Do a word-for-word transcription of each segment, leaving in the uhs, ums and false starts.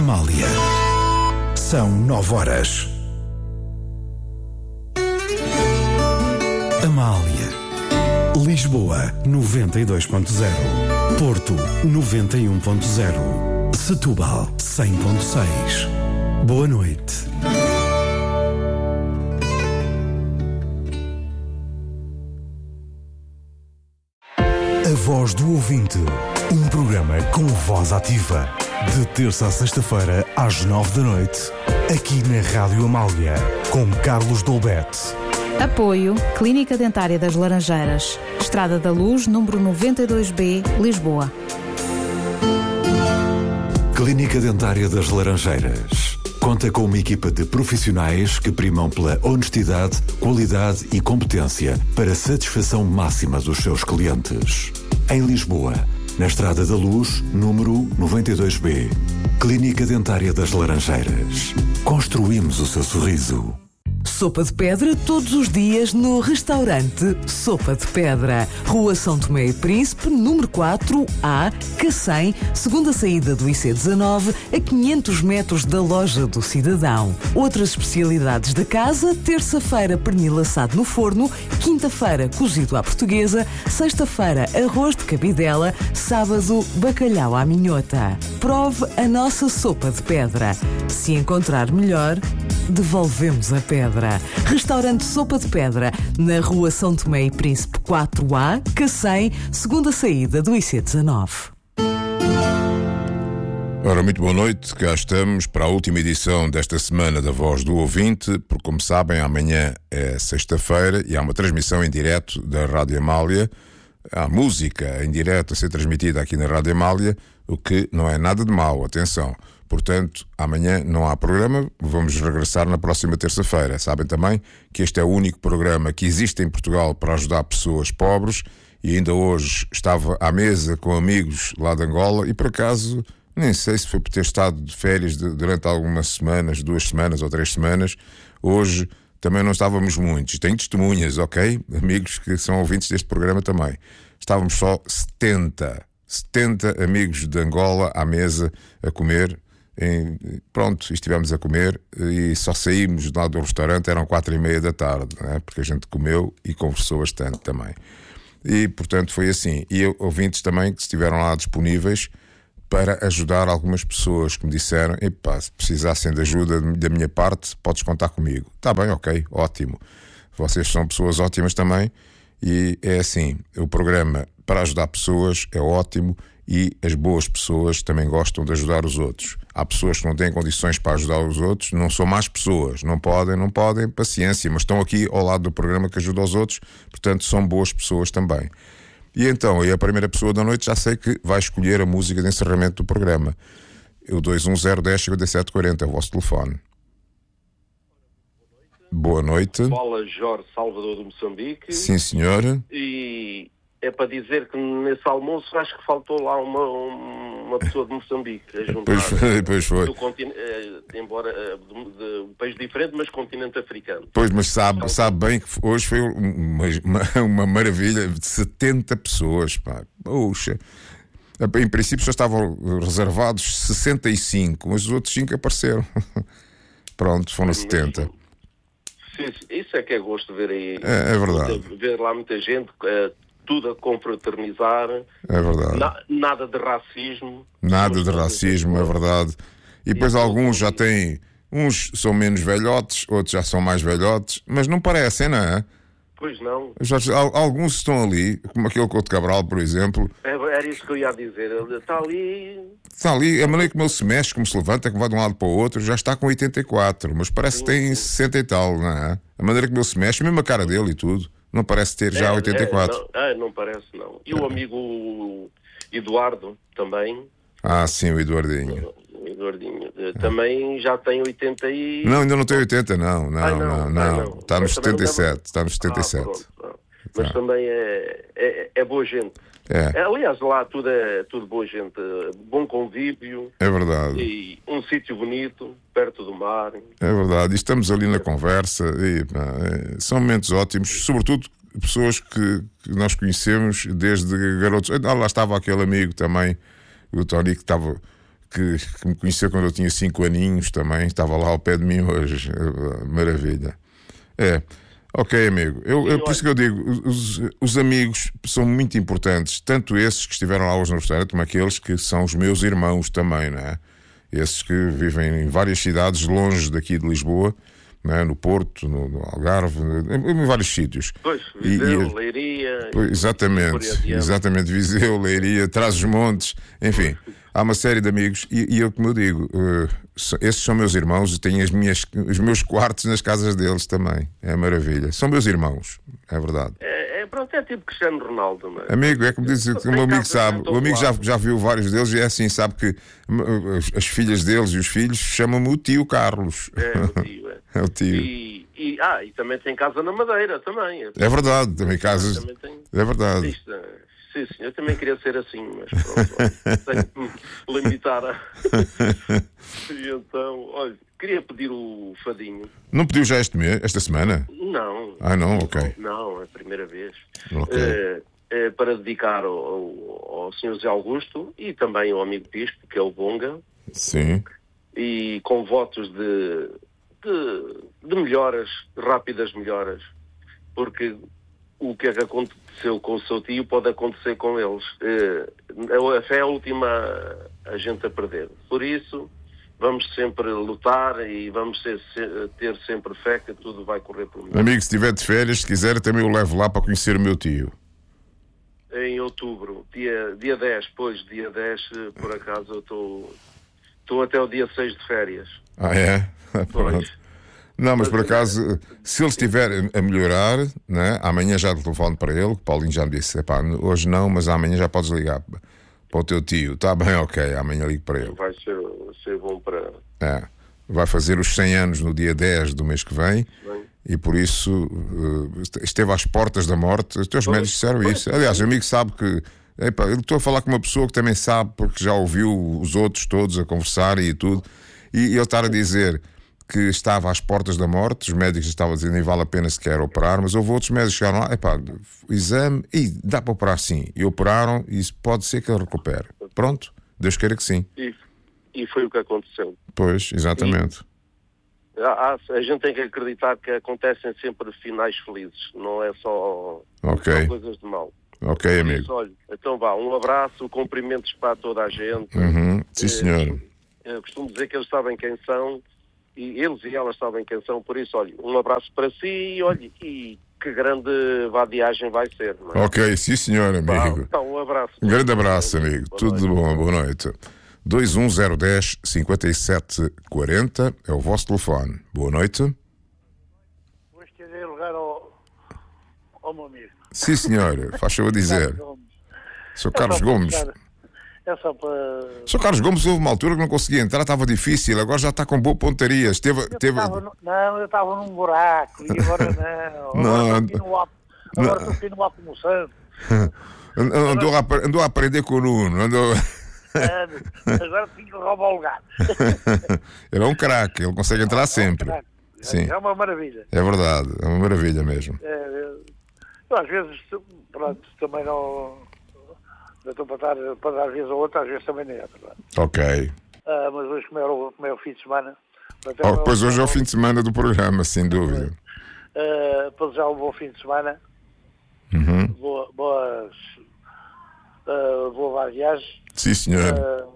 Amália. São nove horas. Amália. Lisboa, noventa e dois ponto zero. Porto, noventa e um ponto zero. Setúbal, cem ponto seis. Boa noite. A Voz do Ouvinte. Um programa com voz ativa. De terça a sexta-feira, às nove da noite. Aqui na Rádio Amália. Com Carlos Dolbete. Apoio Clínica Dentária das Laranjeiras. Estrada da Luz, número noventa e dois B, Lisboa. Clínica Dentária das Laranjeiras. Conta com uma equipa de profissionais que primam pela honestidade, qualidade e competência para a satisfação máxima dos seus clientes. Em Lisboa, na Estrada da Luz, número noventa e dois B. Clínica Dentária das Laranjeiras. Construímos o seu sorriso. Sopa de pedra todos os dias no restaurante Sopa de Pedra. Rua São Tomé e Príncipe, número quatro A, Cacém, segunda saída do I C dezanove, a quinhentos metros da loja do Cidadão. Outras especialidades da casa: terça-feira pernil assado no forno, quinta-feira cozido à portuguesa, sexta-feira arroz de cabidela, sábado bacalhau à minhota. Prove a nossa sopa de pedra. Se encontrar melhor, devolvemos a pedra. Restaurante Sopa de Pedra, na Rua São Tomé e Príncipe quatro A, Cacém, segunda saída do I C dezanove. Ora, muito boa noite, cá estamos para a última edição desta semana da Voz do Ouvinte, porque como sabem, amanhã é sexta-feira e há uma transmissão em direto da Rádio Amália. Há música em direto a ser transmitida aqui na Rádio Amália, o que não é nada de mau, atenção. Portanto, amanhã não há programa, vamos regressar na próxima terça-feira. Sabem também que este é o único programa que existe em Portugal para ajudar pessoas pobres, e ainda hoje estava à mesa com amigos lá de Angola e, por acaso, nem sei se foi por ter estado de férias de, durante algumas semanas, duas semanas ou três semanas, hoje também não estávamos muitos. Tenho testemunhas, ok? Amigos que são ouvintes deste programa também. Estávamos só setenta, setenta amigos de Angola à mesa a comer. Em, pronto, estivemos a comer e só saímos lá do restaurante, eram quatro e meia da tarde, né? Porque a gente comeu e conversou bastante também. E portanto foi assim. E ouvintes também que estiveram lá disponíveis para ajudar algumas pessoas que me disseram: epá, se precisassem de ajuda da minha parte, podes contar comigo. Está bem, ok, ótimo. Vocês são pessoas ótimas também. E é assim, o programa para ajudar pessoas é ótimo e as boas pessoas também gostam de ajudar os outros. Há pessoas que não têm condições para ajudar os outros, não são más pessoas, não podem, não podem, paciência, mas estão aqui ao lado do programa que ajuda os outros, portanto são boas pessoas também. E então, e a primeira pessoa da noite já sei que vai escolher a música de encerramento do programa. O dois um zero um zero cinco sete quatro zero é o vosso telefone. Boa noite. Fala Jorge Salvador de Moçambique. Sim, senhora. E é para dizer que nesse almoço acho que faltou lá uma, uma pessoa de Moçambique a juntar. Pois foi, pois foi. Do continente, embora de, de um país diferente, mas continente africano. Pois, mas sabe, sabe bem que hoje foi uma, uma, uma maravilha de setenta pessoas, pá. Poxa. Em princípio só estavam reservados sessenta e cinco, mas os outros cinco apareceram. Pronto, foram setenta. Isso é que é gosto de ver aí. É, é verdade. Ver lá muita gente, é, tudo a confraternizar. É verdade. Na, nada de racismo. Nada de racismo, é verdade. E depois alguns já têm, uns são menos velhotes, outros já são mais velhotes, mas não parecem, não é? Pois não. Já, alguns estão ali, como aquele Couto Cabral, por exemplo. É, era isso que eu ia dizer. Ele está ali. Está ali, a maneira como ele se mexe, como se levanta, como vai de um lado para o outro, já está com oitenta e quatro, mas parece que tem sessenta e tal, não é? A maneira como ele se mexe, mesmo a cara dele e tudo, não parece ter já é, oitenta e quatro. É, não, é, não parece, não. E é. O amigo Eduardo também. Ah, sim, o Eduardinho. O Eduardinho também já tem oitenta e... Não, ainda não tem oitenta, não, não, Ai, não, não, não. Ai, não. Está nos setenta e sete, está nos setenta e sete. Ah, pronto, mas tá. Também é, é, é boa gente. É. Aliás, lá tudo é tudo boa gente, bom convívio. É verdade. E um sítio bonito, perto do mar. É verdade, e estamos ali na conversa, e, pá, é, são momentos ótimos, sobretudo pessoas que, que nós conhecemos desde garotos. Ah, lá estava aquele amigo também, o Tony, que estava... que, que me conheceu quando eu tinha cinco aninhos também, estava lá ao pé de mim hoje. Maravilha. É, ok, amigo. Eu, eu, por isso que eu digo, os, os amigos são muito importantes, tanto esses que estiveram lá hoje no restaurante, como aqueles que são os meus irmãos também, não é? Esses que vivem em várias cidades longe daqui de Lisboa, não é? No Porto, no, no Algarve, em, em vários sítios. Pois, Viseu, e, e, Leiria... Pois, exatamente, exatamente, Viseu, Leiria, Trás-os-Montes, enfim, há uma série de amigos e, e eu, como eu digo, uh, esses são meus irmãos e tenho as minhas, os meus quartos nas casas deles também, é maravilha, são meus irmãos, é verdade. É, é, pronto, é tipo Cristiano Ronaldo, não é? Amigo, é como diz o meu amigo sabe, o amigo já, já viu vários deles e é assim, sabe que as, as filhas deles e os filhos chamam-me o tio Carlos. É, o tio, é. É o tio. E, e, ah, e também tem casa na Madeira, também. É verdade, também casas. Também tem... É verdade. Isto, sim, sim, eu também queria ser assim, mas pronto, olha, tenho que me limitar a... E então, olha, queria pedir o fadinho. Não pediu já este mês, esta semana? Não. Ah, não? Ok. Não, é a primeira vez. Ok. É, é para dedicar ao, ao, ao senhor José Augusto e também ao amigo Bispo, que é o Bonga. Sim. E com votos de... De, de melhoras, rápidas melhoras, porque o que é que aconteceu com o seu tio pode acontecer com eles. A fé é a última a gente a perder. Por isso, vamos sempre lutar e vamos ser, ter sempre fé que tudo vai correr por mim. Amigo, se estiver de férias, se quiser, também o levo lá para conhecer o meu tio. Em outubro, dia, dia dez, pois, dia dez, por acaso, eu estou... Estou até o dia seis de férias. Ah, é? Pronto. Não, mas por acaso, se ele estiver a melhorar, né, amanhã já telefono para ele, o Paulinho já me disse, epá, hoje não, mas amanhã já podes ligar para o teu tio. Está bem, ok, amanhã ligo para ele. Vai ser, ser bom para... É, vai fazer os cem anos no dia dez do mês que vem, bem. E por isso uh, esteve às portas da morte. Os teus médicos disseram isso. Aliás, o amigo sabe que... Epa, eu estou a falar com uma pessoa que também sabe, porque já ouviu os outros todos a conversar e tudo, e ele estar a dizer que estava às portas da morte, os médicos estavam a dizer nem vale a pena sequer operar, mas houve outros médicos que chegaram lá, epá, exame, e dá para operar sim, e operaram, e isso pode ser que ele recupere. Pronto, Deus queira que sim. E, e foi o que aconteceu. Pois, exatamente. E, a, a gente tem que acreditar que acontecem sempre finais felizes, não é só, okay. só coisas de mal. Ok, amigo. Isso, olha, então vá, um abraço, cumprimentos para toda a gente. Uhum. Sim, senhor. Eu, eu costumo dizer que eles sabem quem são, e eles e elas sabem quem são, por isso, olha, um abraço para si e, olha, e que grande vá viagem vai ser. Não é? Ok, sim, senhor, amigo. Vá, então, um abraço. Um grande abraço, amigo. Boa Tudo noite. Bom, boa noite. dois um zero um zero, cinco sete quatro zero é o vosso telefone. Boa noite. Vou estender lugar ao, ao meu amigo. Sim, senhor, faz favor dizer. Sou Carlos Gomes. É só para... Sou Carlos Gomes, houve uma altura que não conseguia entrar, estava difícil, agora já está com boa pontaria. Esteve, eu teve... no... Não, eu estava num buraco e agora não. Não, agora estou aqui no, agora estou aqui no Alto Santo. Andou, a... andou a aprender com o Nuno. Andou... Agora tenho que roubar o lugar. Ele é um craque, ele consegue entrar sempre. É, um Sim. é uma maravilha. É verdade, é uma maravilha mesmo. É, eu, às vezes, pronto, também não... Eu estou para dar, para dar às vezes a outra, às vezes também nem é, verdade. Ok. Ah, mas hoje, como é, o, como é o fim de semana... Oh, pois hoje é o fim de semana do programa, sem dúvida. Uh, para desejar um bom fim de semana. Uhum. Boa, boas... Uh, boa viagem. Sim, senhor. Uh,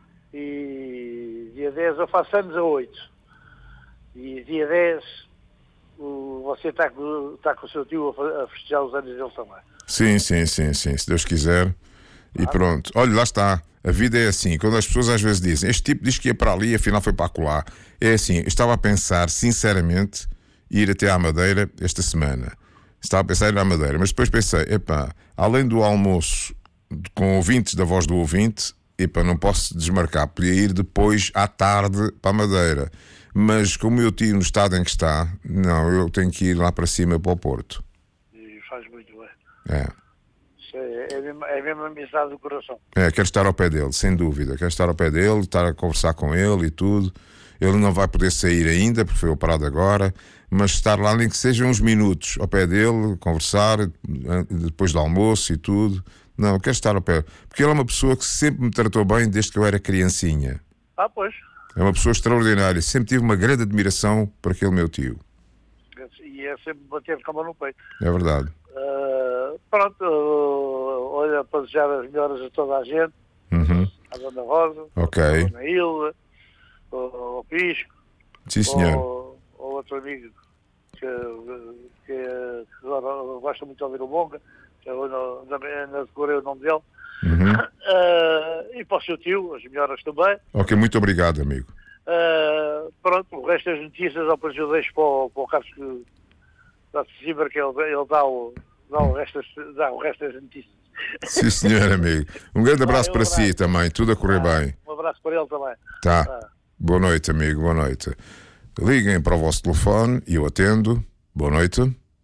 e dia dez eu faço anos a oito. E dia dez uh, você está com, está com o seu tio a, a festejar os anos dele também. Sim, sim, sim, sim. Se Deus quiser. E pronto. Olha, lá está. A vida é assim. Quando as pessoas às vezes dizem, este tipo diz que ia para ali e afinal foi para acolá. É assim, eu estava a pensar, sinceramente, ir até à Madeira esta semana. Estava a pensar em ir à Madeira, mas depois pensei, epá, além do almoço com ouvintes da Voz do Ouvinte, epá, não posso desmarcar. Podia ir depois à tarde para a Madeira. Mas como o meu tio no estado em que está, não, eu tenho que ir lá para cima para o Porto. E faz muito bem. É. É, é, mesmo, é mesmo a amizade do coração. É, quero estar ao pé dele, sem dúvida. Quero estar ao pé dele, estar a conversar com ele e tudo. Ele não vai poder sair ainda, porque foi operado agora, mas estar lá nem que sejam uns minutos ao pé dele, conversar, depois do almoço e tudo. Não, eu quero estar ao pé. Porque ele é uma pessoa que sempre me tratou bem desde que eu era criancinha. Ah, pois. É uma pessoa extraordinária. Sempre tive uma grande admiração por aquele meu tio. E é sempre bater com a mão no peito. É verdade. Uh, pronto, uh, olha, para desejar as melhoras a toda a gente. Uhum. À Dona Rosa, Ok. à Dona Hilda, ao, ao Pisco, Sim, senhor. ao, ao outro amigo que, que, que agora gosta muito de ouvir o Bonga, que eu não, não decorei o nome dele. Uhum. Uh, e para o seu tio, as melhoras também. Ok, muito obrigado, amigo. Uh, pronto, o resto das notícias, depois eu deixo para o, para o Carlos que dá de cima, que ele, ele dá, o, dá, o resto, dá o resto das notícias. Sim, senhor, amigo. Um grande abraço um para abraço. si também. Tudo a correr Ah, bem. Um abraço para ele também. Tá. Ah. Boa noite, amigo. Boa noite. Liguem para o vosso telefone e eu atendo. Boa noite.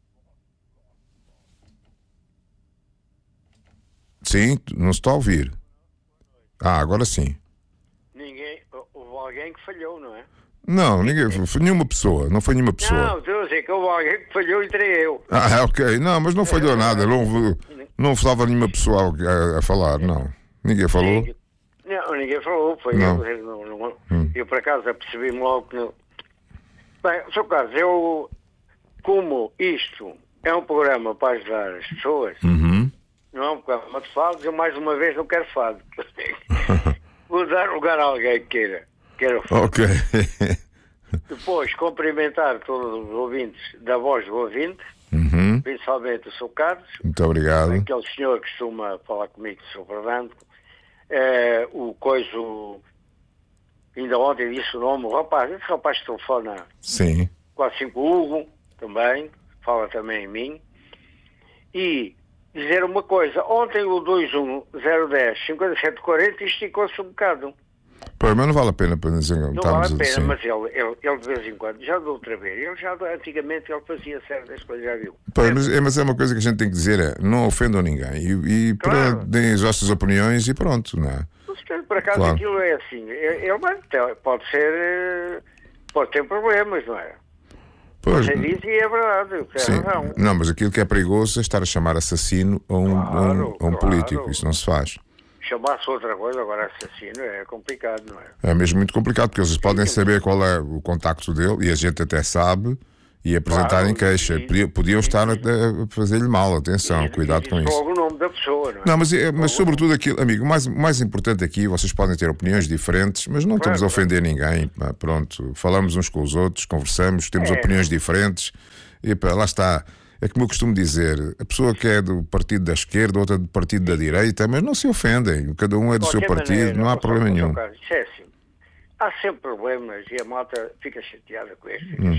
Sim, não se está a ouvir. Ah, agora sim. Ninguém, houve alguém que falhou, não é? Não, ninguém, foi nenhuma pessoa. Não foi nenhuma pessoa. Não, estou a dizer que houve alguém que falhou e terei eu. Ah, ok. Não, mas não falhou nada. Não, houve- não estava nenhuma pessoa a, a falar, não. Ninguém falou. Ninguém, não, ninguém falou, foi Não. eu. Não, não, Hum. Eu, por acaso, apercebi-me logo que não. Bem, senhor Carlos, eu, como isto é um programa para ajudar as pessoas, Uhum. não é um programa de fados, eu mais uma vez não quero fado. Vou dar lugar a alguém que queira. queira fado. Ok. Depois, cumprimentar todos os ouvintes da voz do ouvinte, Uhum. principalmente o senhor Carlos, Muito obrigado. aquele senhor que costuma falar comigo, o senhor Fernando, eh, o coiso, ainda ontem disse o nome, o rapaz, esse rapaz que telefona Sim. quase cinco Hugo, também, fala também em mim, e dizer uma coisa, ontem o dois um zero dez cinquenta e sete quarenta esticou-se um bocado. Pois, mas não vale a pena para dizer. Não estamos vale a pena, assim. mas ele, ele, ele de vez em quando, já de outra vez, ele já antigamente ele fazia certas coisas, já viu? Pois, mas, é, mas é uma coisa que a gente tem que dizer, é não ofendam ninguém e, e Claro. pronto, deem as vossas opiniões e pronto, não é? Por acaso Claro. aquilo é assim, ele ele pode ser, eh, pode ter problemas, não é? Pois, Você diz e é verdade, tem sim. razão. Não, mas aquilo que é perigoso é estar a chamar assassino a um, a um- Claro, a um claro. político, isso não se faz. Chamar-se outra coisa, agora assassino, é complicado, não é? É mesmo muito complicado, porque eles podem saber qual é o contacto dele e a gente até sabe e apresentarem Claro, queixa. e- Podiam, podiam estar a, a fazer-lhe mal, atenção, E- cuidado e com diz isso. logo o nome da pessoa, não é? Não, mas, é- mas sobretudo aquilo, amigo, o mais, o mais importante aqui, vocês podem ter opiniões diferentes, mas não estamos a ofender ninguém. Pá, pronto, falamos uns com os outros, conversamos, temos É. opiniões diferentes e pá, lá está. É como eu costumo dizer, a pessoa que é do partido da esquerda, outra do partido da direita, mas não se ofendem, cada um é do De seu qualquer partido, maneira, não há ó, problema Sr. nenhum. Carlos, isso é assim. Há sempre problemas e a malta fica chateada com isso. Hum.